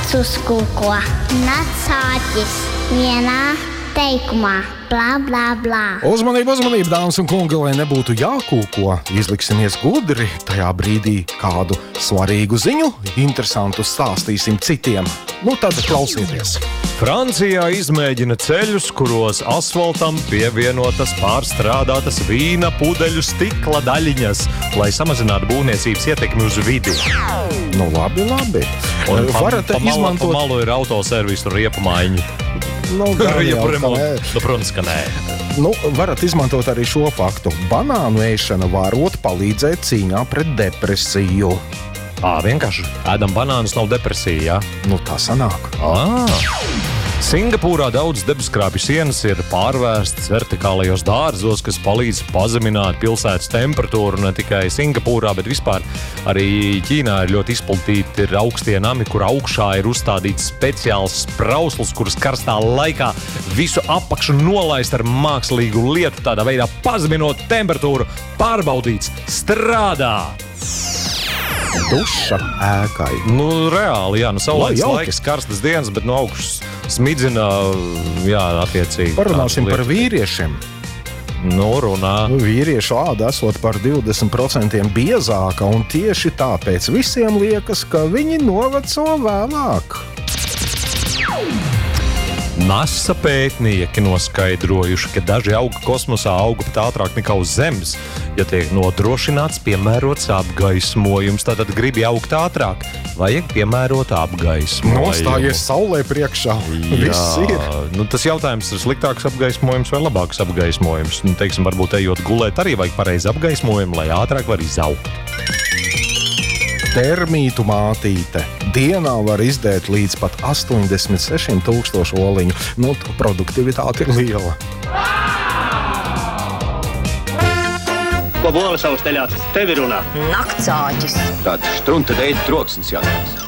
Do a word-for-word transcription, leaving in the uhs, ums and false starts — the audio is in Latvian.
Suskūko. Nacāķis vienā teikumā. Blā, blā, blā. Uzmanību, uzmanību, dāmas un kungi, lai nebūtu jākūko. Izliksimies gudri, tajā brīdī kādu svarīgu ziņu, interesantu stāstīsim citiem. Nu tad klausieties. Francijā izmēģina ceļus, kuros asfaltam pievienotas pārstrādātas vīna pudeļu stikla daļiņas, lai samazinātu būvniecības ietekmi uz vidi. Nu labi, labi. Un Varat pa, pa, izmantot... pa malu ir autoservisu riepu maiņu. Nu, gan jau, ka nē. Nu, protams, ka nē. Nu, varat izmantot arī šo faktu. Banānu ēšana varot palīdzēt cīņā pret depresiju. Ā, vienkārši ēdam banānus, nav depresija, jā? Nu, tā sanāk. Ā. Singapūrā daudz debeskrāpju sienas ir pārvērstas vertikālajos dārzos, kas palīdz pazemināt pilsētas temperatūru. Ne tikai Singapūrā, bet vispār arī Ķīnā ir ļoti izplatīti ir augstie nami, kur augšā ir uzstādīts speciāls sprausls, kuras karstā laikā visu apakšu nolaist ar mākslīgu lietu, tādā veidā pazeminot temperatūru. Pārbaudīts, strādā! Duša ēkai. Nu, reāli, jā, nu saulēks Lai, laiks, karstas dienas, bet no augšas smidzina, jā, attiecīgi. Parunāsim par vīriešiem. Nu, runā. Nu, vīriešu āda esot par divdesmit procentiem biezāka, un tieši tāpēc visiem liekas, ka viņi noveco vēlāk. NASA pētnieki noskaidrojuši, ka daži augi kosmosā auga pat ātrāk nekā uz Zemes, ja tiek nodrošināts piemērots apgaismojums. Tātad gribi augt ātrāk, vajag piemērot apgaismojumu. Nostājies saulē priekšā. Viss ir. Nu, tas jautājums ir sliktāks apgaismojums vai labāks apgaismojums. Nu, teiksim, varbūt ejot gulēt arī vajag pareizi apgaismojumu, lai ātrāk var izaugt. Termītu mātīte dienā var izdēt līdz pat astoņdesmit sešiem tūkstošu oliņu. Nu, produktivitāte ir liela. Ko bola savus teļācis? Tevi runā. Naktsāķis. Kāds štrunta veida troksnis jātās.